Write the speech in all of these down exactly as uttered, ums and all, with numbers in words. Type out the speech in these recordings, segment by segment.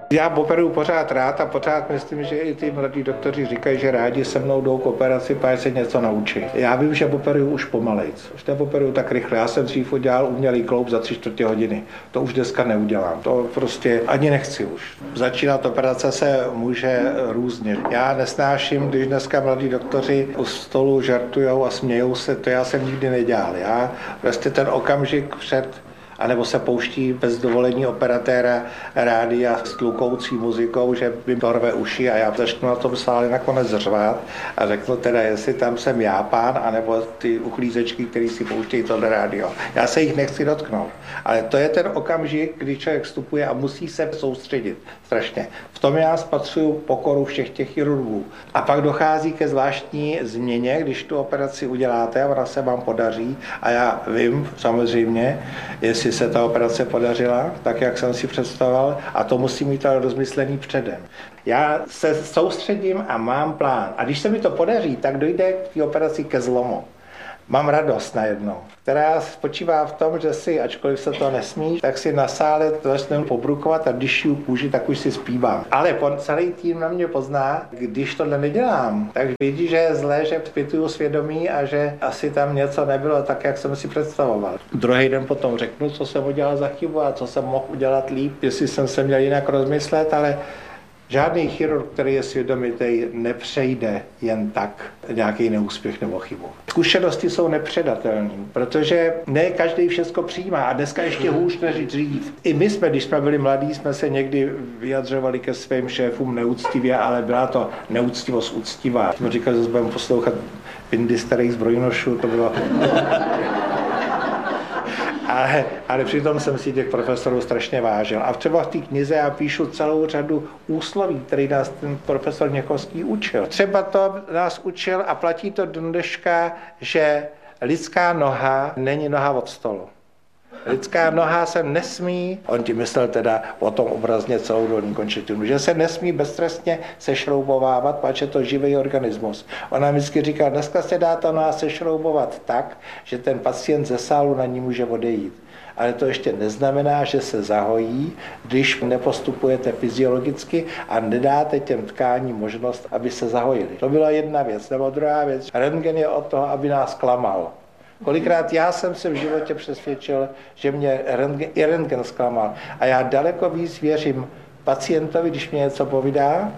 Já operuju pořád rád a pořád myslím, že i ty mladí doktoři říkají, že rádi se mnou jdou k operaci, pak se něco naučí. Já vím, že operuju už pomalejc. Už neoperuju tak rychle. Já jsem dřív udělal umělý kloub za tři čtvrtě hodiny. To už dneska neudělám. To prostě ani nechci už. Začínat operace se může různě. Já nesnáším, když dneska mladí doktoři u stolu žartujou a smějou se, to já jsem nikdy nedělal. Já prostě ten okamžik před anebo se pouští bez dovolení operatéra rádia s tlukoucí muzikou, že by to rve uši a já začnu na tom sále nakonec řvát a řeknu teda, jestli tam jsem já pán, anebo ty uklízečky, který si pouštějí tohle rádio. Já se jich nechci dotknout, ale to je ten okamžik, kdy člověk vstupuje a musí se soustředit strašně. V tom já spatřuju pokoru všech těch chirurgů. A pak dochází ke zvláštní změně, když tu operaci uděláte a ona se vám podaří a já vím samozřejmě, jestli se ta operace podařila, tak jak jsem si představoval, a to musím mít ale rozmyslený předem. Já se soustředím a mám plán. A když se mi to podaří, tak dojde k té operaci ke zlomu. Mám radost najednou, která spočívá v tom, že si, ačkoliv se to nesmí, tak si na sále začnu pobrukovat a když šiju kůži, tak už si zpívám. Ale celý tým na mě pozná, když tohle nedělám, tak vidí, že je zlé, že zpětuju svědomí a že asi tam něco nebylo tak, jak jsem si představoval. Druhý den potom řeknu, co jsem udělal za chybu a co jsem mohl udělat líp, jestli jsem se měl jinak rozmyslet, ale žádný chirurg, který je svědomitý, nepřejde jen tak nějaký neúspěch nebo chybu. Zkušenosti jsou nepředatelné, protože ne každý všechno přijímá a dneska ještě hůř než dřív. I my jsme, když jsme byli mladí, jsme se někdy vyjadřovali ke svým šéfům neúctivě, ale byla to neúctivost úctivá. Jsme říkali, že budeme poslouchat Pindy starých zbrojnošů, to bylo... Ale, ale přitom jsem si těch profesorů strašně vážil. A třeba v té knize já píšu celou řadu úsloví, který nás ten profesor Měchovský učil. Třeba to nás učil a platí to do dneška, že lidská noha není noha od stolu. Lidská noha se nesmí, on ti myslel teda o tom obrazně celou dolní končetinu, že se nesmí beztrestně sešroubovávat, protože je to živý organismus. Ona vždycky říká, dneska se dá ta noha sešroubovat tak, že ten pacient ze sálu na ní může odejít. Ale to ještě neznamená, že se zahojí, když nepostupujete fyziologicky a nedáte těm tkáním možnost, aby se zahojili. To byla jedna věc. Nebo druhá věc, rentgen je od toho, aby nás klamal. Kolikrát já jsem se v životě přesvědčil, že mě rentgen, i rentgen zklamal. A já daleko víc věřím pacientovi, když mě něco povídá,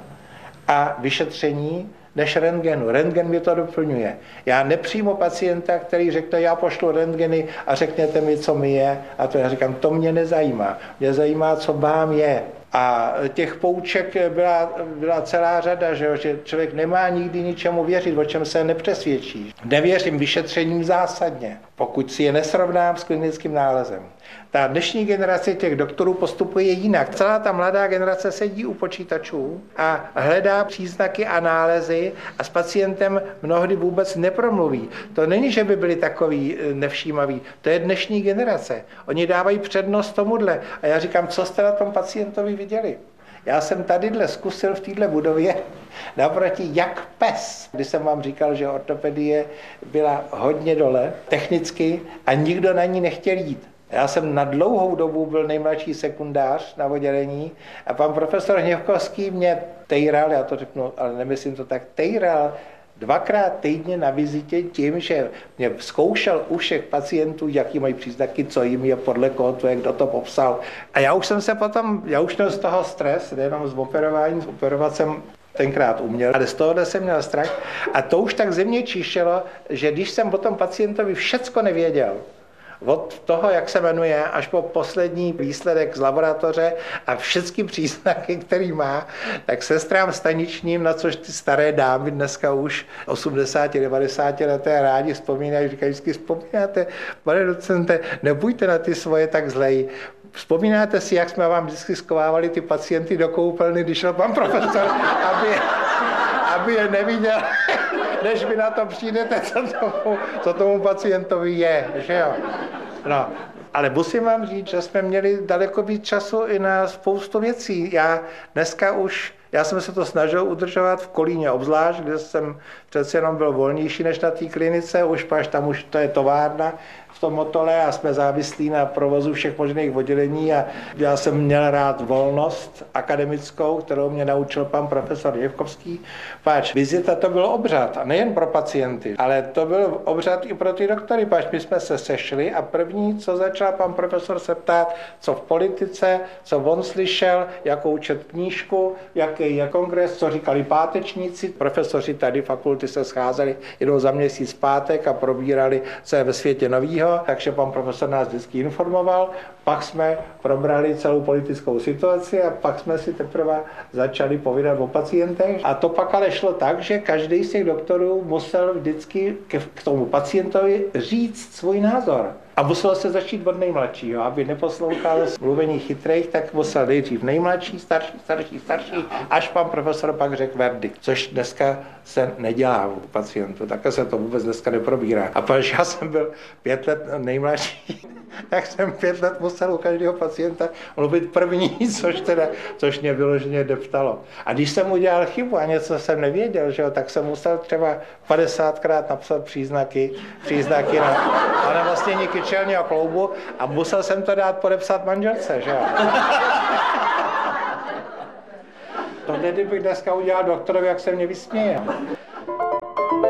a vyšetření, než rentgenu. Rentgen mi to doplňuje. Já nepřijmu pacienta, který řekne, já pošlu rentgeny a řekněte mi, co mi je. A to já říkám, to mě nezajímá. Mě zajímá, co vám je. A těch pouček byla, byla celá řada, že, jo, že člověk nemá nikdy ničemu věřit, o čem se nepřesvědčí. Nevěřím vyšetřením zásadně, pokud si je nesrovnám s klinickým nálezem. Ta dnešní generace těch doktorů postupuje jinak. Celá ta mladá generace sedí u počítačů a hledá příznaky a nálezy a s pacientem mnohdy vůbec nepromluví. To není, že by byli takový nevšímaví. To je dnešní generace. Oni dávají přednost tomuhle. A já říkám, co jste na tom pacientovi viděli? Já jsem tadyhle zkusil v této budově naproti jak pes. Když jsem vám říkal, že ortopedie byla hodně dole technicky a nikdo na ní nechtěl jít. Já jsem na dlouhou dobu byl nejmladší sekundář na oddělení a pan profesor Hněvkovský mě tejral, já to řeknu, ale nemyslím to tak, tejral dvakrát týdně na vizitě tím, že mě zkoušel u všech pacientů, jaký mají příznaky, co jim je, podle koho to je, kdo to popsal. A já už jsem se potom, já už měl z toho stres, nejenom z operování, z operovat jsem tenkrát uměl, ale z tohohle jsem měl strach a to už tak ze mě čišelo, že když jsem o tom pacientovi všecko nevěděl, od toho, jak se jmenuje, až po poslední výsledek z laboratoře a všechny příznaky, který má, tak sestrám staničním, na což ty staré dámy dneska už osmdesát devadesát leté rádi vzpomínají, říkají vždycky, vzpomínáte, pane docente, nebojte na ty svoje tak zlej. Vzpomínáte si, jak jsme vám vždycky skovávali ty pacienty do koupelny, když šel pan profesor, aby, aby je neviděl, než vy na to přijdete, co tomu, co tomu pacientovi je, že jo. No, ale musím vám říct, že jsme měli daleko víc času i na spoustu věcí. Já dneska už, já jsem se to snažil udržovat v Kolíně obzvlášť, kde jsem přece jenom byl volnější než na té klinice, už až tam už to je továrna, v tom Motole a jsme závislí na provozu všech možných oddělení a já jsem měl rád volnost akademickou, kterou mě naučil pan profesor Děvkovský. Páč, vizita to byl obřad a nejen pro pacienty, ale to byl obřad i pro ty doktory, páč my jsme se sešli a první, co začal pan profesor se ptát, co v politice, co on slyšel, jakou čet knížku, jaký je kongres, co říkali pátečníci. Profesoři tady fakulty se scházeli jednou za měsíc pátek a probírali, co je ve světě novýho, takže pan profesor nás vždycky informoval. Pak jsme probrali celou politickou situaci a pak jsme si teprve začali povídat o pacientech. A to pak ale šlo tak, že každý z těch doktorů musel vždycky k tomu pacientovi říct svůj názor. A muselo se začít od nejmladšího, aby neposlouchal mluvení chytrých, tak musel nejdřív nejmladší, starší, starší, starší, až pan profesor pak řekl verdikt, což dneska se nedělá u pacientů, také se to vůbec dneska neprobírá. A protože já jsem byl pět let nejmladší, tak jsem pět let musel u každého pacienta mluvit první, což teda, což mě vyloženě deptalo. A když jsem udělal chybu a něco jsem nevěděl, že jo, tak jsem musel třeba padesátkrát napsat příznaky, příznaky na, na vlastně čelního kloubu a musel jsem to dát podepsat manželce, že jo. To kdybych dneska udělal doktorovi, jak se mě vysměje.